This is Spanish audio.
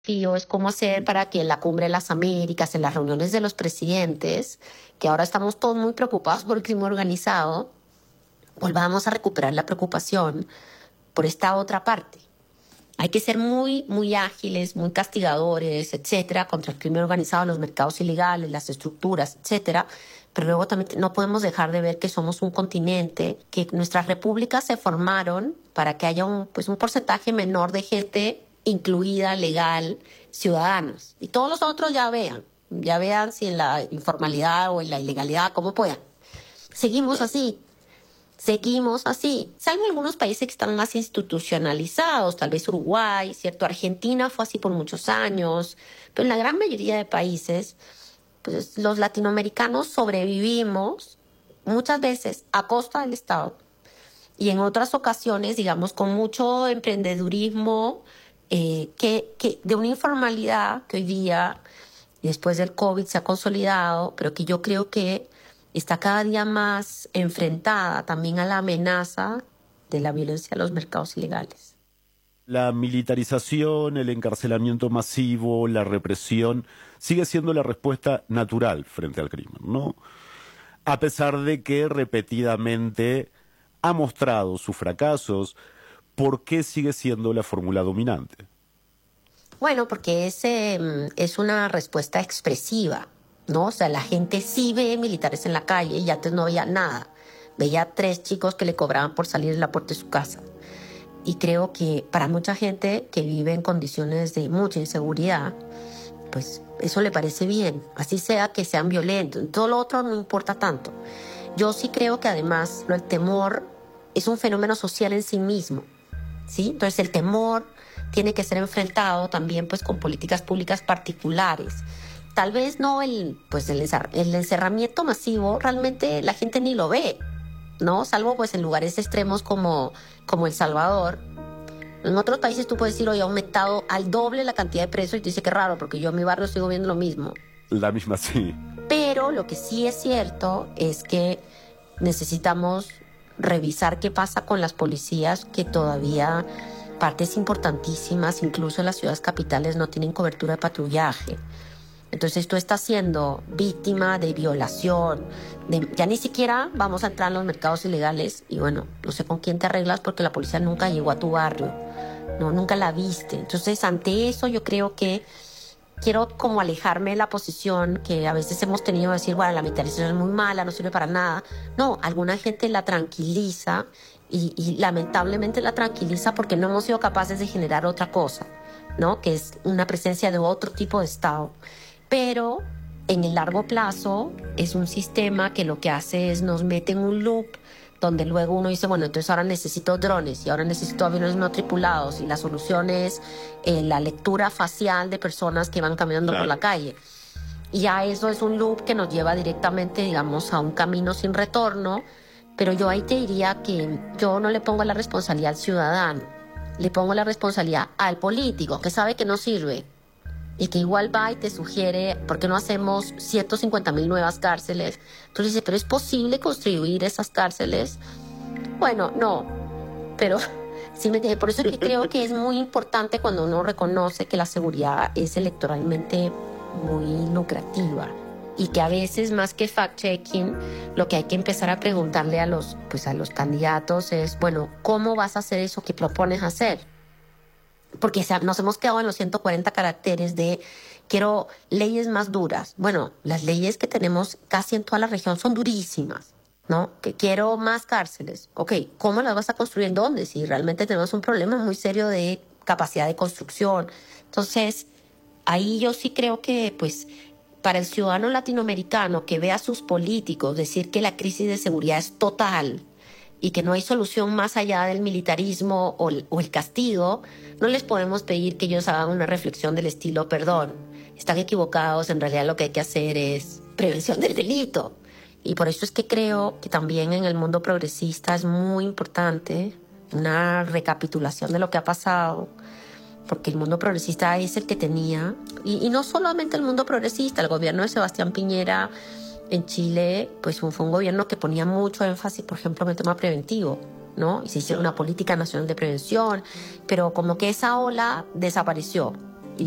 desafío es cómo hacer para que en la Cumbre de las Américas, en las reuniones de los presidentes, que ahora estamos todos muy preocupados por el crimen organizado, volvamos a recuperar la preocupación por esta otra parte. Hay que ser muy, muy ágiles, muy castigadores, etcétera, contra el crimen organizado, los mercados ilegales, las estructuras, etcétera. Pero luego también no podemos dejar de ver que somos un continente, que nuestras repúblicas se formaron para que haya un porcentaje menor de gente incluida, legal, ciudadanos. Y todos los otros ya vean si en la informalidad o en la ilegalidad, como puedan. Seguimos así, salvo algunos países que están más institucionalizados, tal vez Uruguay, ¿cierto? Argentina fue así por muchos años, pero en la gran mayoría de países, pues los latinoamericanos sobrevivimos muchas veces a costa del Estado y en otras ocasiones, digamos, con mucho emprendedurismo, que de una informalidad que hoy día, después del COVID, se ha consolidado, pero que yo creo que está cada día más enfrentada también a la amenaza de la violencia de los mercados ilegales. La militarización, el encarcelamiento masivo, la represión, sigue siendo la respuesta natural frente al crimen, ¿no? A pesar de que repetidamente ha mostrado sus fracasos, ¿por qué sigue siendo la fórmula dominante? Bueno, porque es una respuesta expresiva, ¿no? O sea, la gente sí ve militares en la calle y antes no veía nada. Veía 3 chicos que le cobraban por salir de la puerta de su casa. Y creo que para mucha gente que vive en condiciones de mucha inseguridad, pues eso le parece bien. Así sea que sean violentos. Todo lo otro no importa tanto. Yo sí creo que además el temor es un fenómeno social en sí mismo, ¿sí? Entonces el temor tiene que ser enfrentado también pues con políticas públicas particulares. Tal vez no el encerramiento masivo, realmente la gente ni lo ve, ¿no? Salvo pues en lugares extremos como El Salvador. En otros países tú puedes decir, hoy ha aumentado al doble la cantidad de presos y tú dices, qué raro, porque yo en mi barrio sigo viendo lo mismo. La misma sí. Pero lo que sí es cierto es que necesitamos revisar qué pasa con las policías que todavía partes importantísimas, incluso en las ciudades capitales, no tienen cobertura de patrullaje. Entonces tú estás siendo víctima de violación, ya ni siquiera vamos a entrar en los mercados ilegales y bueno, no sé con quién te arreglas porque la policía nunca llegó a tu barrio, no, nunca la viste. Entonces ante eso yo creo que quiero como alejarme de la posición que a veces hemos tenido de decir, bueno, la militarización es muy mala, no sirve para nada. No, alguna gente la tranquiliza y lamentablemente la tranquiliza porque no hemos sido capaces de generar otra cosa, ¿no? Que es una presencia de otro tipo de Estado. Pero en el largo plazo es un sistema que lo que hace es nos mete en un loop donde luego uno dice, bueno, entonces ahora necesito drones y ahora necesito aviones no tripulados y la solución es la lectura facial de personas que van caminando por la calle. Y ya eso es un loop que nos lleva directamente, digamos, a un camino sin retorno, pero yo ahí te diría que yo no le pongo la responsabilidad al ciudadano, le pongo la responsabilidad al político que sabe que no sirve y que igual va y te sugiere, ¿por qué no hacemos 150,000 nuevas cárceles? Entonces dices, ¿pero es posible construir esas cárceles? Bueno, no, pero sí por eso que creo que es muy importante cuando uno reconoce que la seguridad es electoralmente muy lucrativa y que a veces más que fact-checking, lo que hay que empezar a preguntarle a los candidatos es, bueno, ¿cómo vas a hacer eso que propones hacer? Porque nos hemos quedado en los 140 caracteres de quiero leyes más duras. Bueno, las leyes que tenemos casi en toda la región son durísimas, ¿no? Que quiero más cárceles. Ok, ¿cómo las vas a construir? ¿En dónde? Si realmente tenemos un problema muy serio de capacidad de construcción. Entonces, ahí yo sí creo que, pues, para el ciudadano latinoamericano que ve a sus políticos decir que la crisis de seguridad es total y que no hay solución más allá del militarismo o el castigo, no les podemos pedir que ellos hagan una reflexión del estilo, perdón, están equivocados, en realidad lo que hay que hacer es prevención del delito. Y por eso es que creo que también en el mundo progresista es muy importante una recapitulación de lo que ha pasado, porque el mundo progresista es el que tenía, y no solamente el mundo progresista, el gobierno de Sebastián Piñera en Chile, pues fue un gobierno que ponía mucho énfasis, por ejemplo, en el tema preventivo, ¿no? Y se hizo una política nacional de prevención, pero como que esa ola desapareció.